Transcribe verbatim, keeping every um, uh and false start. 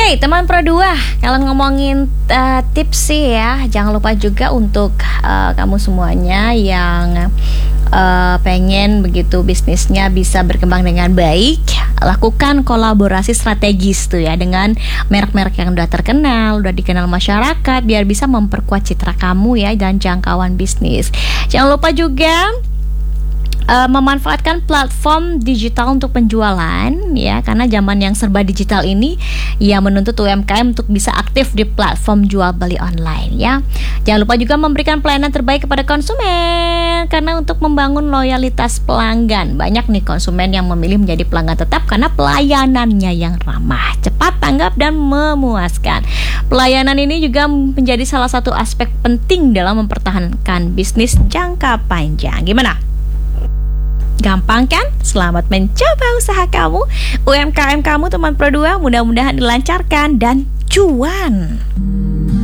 Oke, teman Pro dua, kalau ngomongin uh, tips sih ya, jangan lupa juga untuk uh, kamu semuanya yang uh, pengen begitu bisnisnya bisa berkembang dengan baik, lakukan kolaborasi strategis tuh ya dengan merek-merek yang udah terkenal, udah dikenal masyarakat, biar bisa memperkuat citra kamu ya dan jangkauan bisnis. Jangan lupa juga Uh, memanfaatkan platform digital untuk penjualan ya, karena zaman yang serba digital ini ya menuntut U M K M untuk bisa aktif di platform jual beli online ya. Jangan lupa juga memberikan pelayanan terbaik kepada konsumen, karena untuk membangun loyalitas pelanggan. Banyak nih konsumen yang memilih menjadi pelanggan tetap karena pelayanannya yang ramah, cepat, tanggap, dan memuaskan. Pelayanan ini juga menjadi salah satu aspek penting dalam mempertahankan bisnis jangka panjang. Gimana? Gampang kan? Selamat mencoba usaha kamu, U M K M kamu teman Pro dua, mudah-mudahan dilancarkan dan cuan.